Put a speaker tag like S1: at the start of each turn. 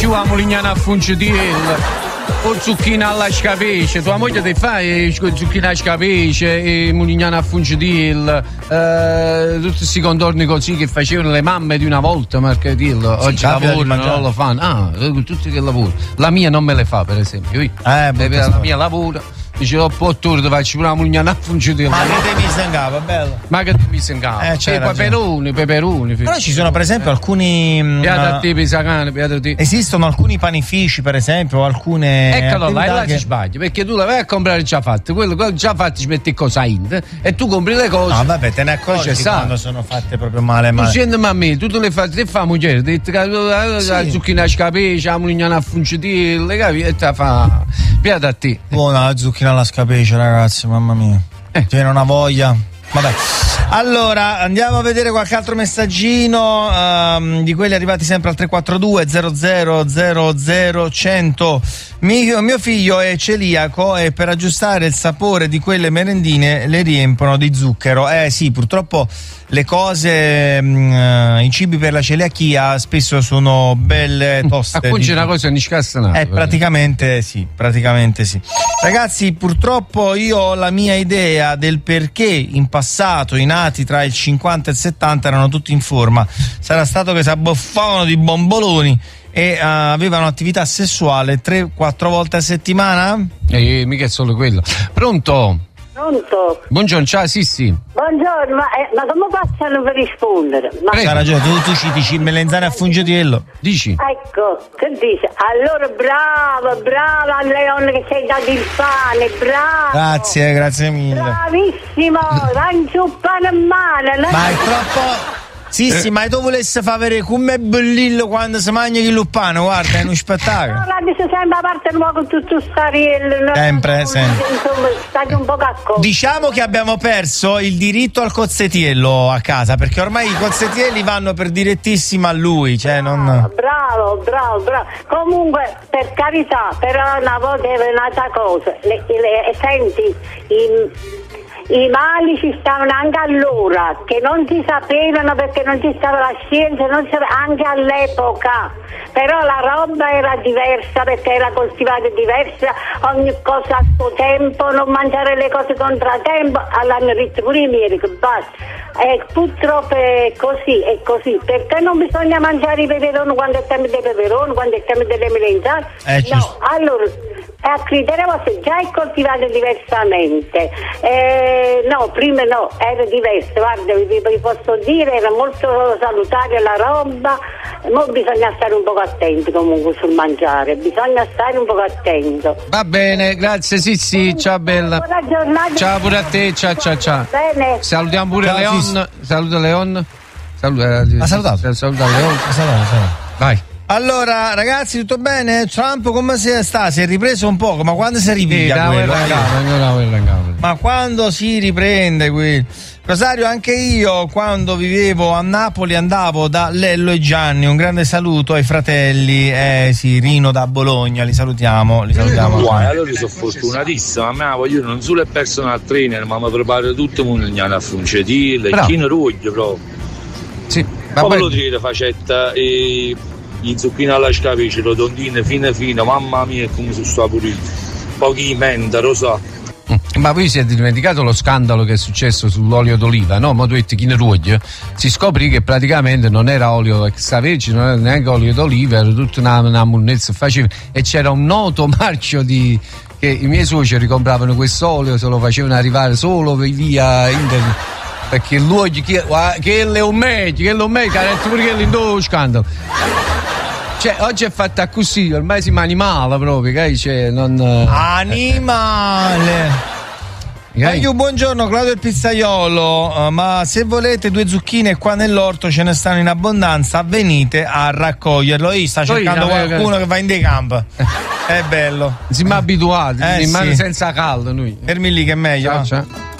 S1: ci vuole Mulignana a Funcidiel. O zucchina alla scapice, tua moglie ti fa zucchina alla scapice e Mulignana a Funcidiel, tutti questi contorni così che facevano le mamme di una volta, marca dirlo. Oggi lavorano, non lo fanno. Tutti che lavorano. La mia non me le fa, per esempio. La mia lavora. Dice, poi tu ti faccio pure una Mulignana a Funcidiel.
S2: Ma che te mi sengava, bello.
S1: Ma che ti mi sengava? Peperoni.
S2: Però ci sono per esempio alcuni esistono alcuni panifici, per esempio, o alcune
S1: eccolo là ci sbagli, perché tu le vai a comprare già fatte, quello già fatto ci metti cosa in e tu compri le cose.
S2: No, vabbè, te ne accorgi quando sono fatte proprio male.
S1: Tu senti mamma, tu le fai, te fa moglie, la zucchina a scapice, la Mulignana a Funcidiel, e te fa piada a te.
S2: Buona la zucchina alla scapice, ragazzi, mamma mia. Tiene una voglia. Vabbè. Allora, andiamo a vedere qualche altro messaggino di quelli arrivati sempre al 342 00 100. Mio figlio è celiaco e per aggiustare il sapore di quelle merendine le riempiono di zucchero. Sì, purtroppo le cose, i cibi per la celiachia spesso sono belle toste.
S1: Acconci una cosa non scassanata.
S2: Praticamente sì. Ragazzi, purtroppo io ho la mia idea del perché in passato i nati tra il 50 e il 70 erano tutti in forma. Sarà stato che si abboffavano di bomboloni e avevano attività sessuale 3-4 volte a settimana?
S1: Mica è solo quello. Pronto? Buongiorno, ciao Sissi.
S3: Buongiorno, ma come facciano per rispondere?
S2: C'ha ragione, tu ci dici melenzane a Funcidiello.
S1: Dici?
S3: Ecco, che dice? Allora brava Leon che ci hai dato il pane, bravo.
S2: Grazie mille.
S3: Bravissimo, lanci un pane in mano.
S2: Ma è troppo... Sì, ma tu volessi far vedere come è bellillo quando si mangia il luppano, guarda, è uno spettacolo.
S3: No, dice sempre a parte nuovo con tutto stariello.
S2: Sempre.
S3: Insomma, stai un po' cacco.
S2: Diciamo che abbiamo perso il diritto al cozzetiello a casa, perché ormai i cozzetielli vanno per direttissima a lui, cioè non...
S3: Bravo. Comunque, per carità, però una volta è un'altra cosa. Senti, i mali ci stavano anche allora, che non si sapevano perché non ci stava la scienza, anche all'epoca. Però la roba era diversa perché era coltivata diversa, ogni cosa a suo tempo, non mangiare le cose contratempo, all'hanno detto pure i miei che basta. E purtroppo è così, perché non bisogna mangiare i peperoni quando è tempo dei peperoni, quando è tempo delle melenzane? No, allora a criterio vostro già è coltivato diversamente. No, prima no, era diverso, guarda, vi posso dire, era molto salutare la roba. Mo bisogna stare un po' attenti comunque sul mangiare, bisogna stare un po' attento.
S1: Va bene, grazie Sissi, ciao bella.
S3: Buona giornata.
S1: Ciao pure a te, ciao.
S3: Bene.
S1: Salutiamo pure
S2: ciao,
S1: Leon. Saluta Leon.
S2: Ha salutato.
S1: Saluta Leon. Vai.
S2: Allora, ragazzi, tutto bene? Trump come sta? Si è ripreso un poco, ma quando si ripiglia quello? Ma quando si riprende quello? Rosario, anche io quando vivevo a Napoli andavo da Lello e Gianni, un grande saluto ai fratelli, Rino da Bologna, li salutiamo.
S4: Allora io sono fortunatissimo, a me voglio non solo il personal trainer, ma mi preparo tutto Mulignana a Funcidiel, il chino ruglio proprio.
S1: Sì,
S4: come lo dire facetta e i zucchini alla scapice, rotondine fine, mamma mia come sono sta pulito, pochi menta, lo so.
S1: Ma poi si è dimenticato lo scandalo che è successo sull'olio d'oliva, no? Ma tu hai detto chi ne ruoglia, si scoprì che praticamente non era olio extravergine, non era neanche olio d'oliva, era tutta una munnezza facile, e c'era un noto marchio che i miei suoceri compravano questo olio, se lo facevano arrivare solo via internet, perché l'olio che è un meglio, che ha detto pure che è lo scandalo. Cioè, oggi è fatta così, ormai si animale proprio, cioè, non...
S2: Animale! Buongiorno, Claudio il pizzaiolo, ma se volete 2 zucchine qua nell'orto ce ne stanno in abbondanza, venite a raccoglierlo. Io sto cercando qualcuno che va in decamp. È bello.
S1: Siamo abituati, rimane senza caldo noi.
S2: Fermi lì che è meglio.
S1: Ciao.